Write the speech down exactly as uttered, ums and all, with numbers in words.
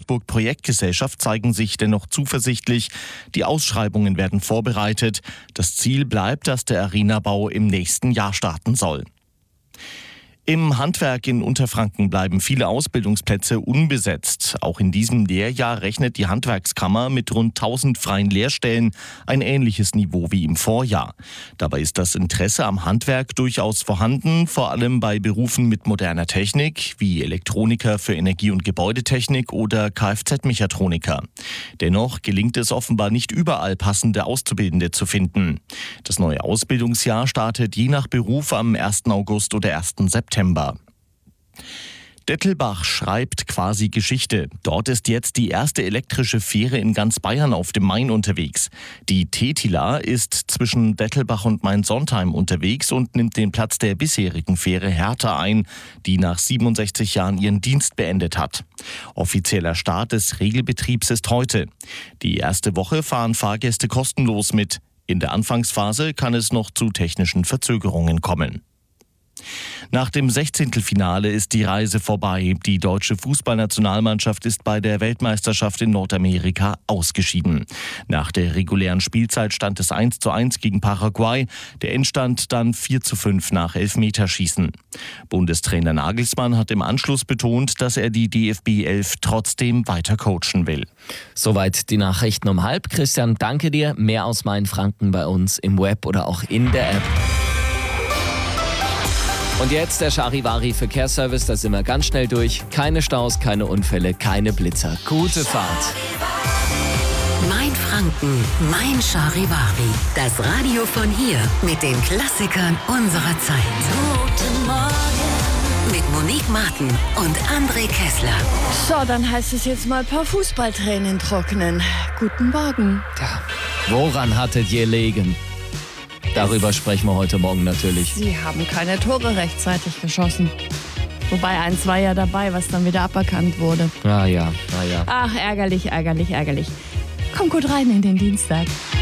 Wartburg Projektgesellschaft zeigen sich dennoch zuversichtlich. Die Ausschreibungen werden vorbereitet. Das Ziel bleibt, dass der Arenabau im nächsten Jahr starten soll. Im Handwerk in Unterfranken bleiben viele Ausbildungsplätze unbesetzt. Auch in diesem Lehrjahr rechnet die Handwerkskammer mit rund tausend freien Lehrstellen, ein ähnliches Niveau wie im Vorjahr. Dabei ist das Interesse am Handwerk durchaus vorhanden, vor allem bei Berufen mit moderner Technik, wie Elektroniker für Energie- und Gebäudetechnik oder Kfz-Mechatroniker. Dennoch gelingt es offenbar nicht überall, passende Auszubildende zu finden. Das neue Ausbildungsjahr startet je nach Beruf am ersten August oder ersten September. Dettelbach schreibt quasi Geschichte. Dort ist jetzt die erste elektrische Fähre in ganz Bayern auf dem Main unterwegs. Die Tetila ist zwischen Dettelbach und Main-Sontheim unterwegs und nimmt den Platz der bisherigen Fähre Hertha ein, die nach siebenundsechzig Jahren ihren Dienst beendet hat. Offizieller Start des Regelbetriebs ist heute. Die erste Woche fahren Fahrgäste kostenlos mit. In der Anfangsphase kann es noch zu technischen Verzögerungen kommen. Nach dem Sechzehntelfinale ist die Reise vorbei. Die deutsche Fußballnationalmannschaft ist bei der Weltmeisterschaft in Nordamerika ausgeschieden. Nach der regulären Spielzeit stand es eins zu eins gegen Paraguay. Der Endstand dann vier zu fünf nach Elfmeterschießen. Bundestrainer Nagelsmann hat im Anschluss betont, dass er die D F B elf trotzdem weiter coachen will. Soweit die Nachrichten um halb. Christian, danke dir. Mehr aus Mainfranken bei uns im Web oder auch in der App. Und jetzt der Charivari Verkehrsservice, da sind wir ganz schnell durch. Keine Staus, keine Unfälle, keine Blitzer. Gute Fahrt. Mainfranken, mein Charivari. Das Radio von hier mit den Klassikern unserer Zeit. Guten Morgen. Mit Monique Martin und André Kessler. So, dann heißt es jetzt mal ein paar Fußballtränen trocknen. Guten Morgen. Ja, woran hattet ihr legen? Darüber sprechen wir heute Morgen natürlich. Sie haben keine Tore rechtzeitig geschossen. Wobei eins war ja dabei, was dann wieder aberkannt wurde. Ah ja, ah ja. Ach, ärgerlich, ärgerlich, ärgerlich. Komm gut rein in den Dienstag.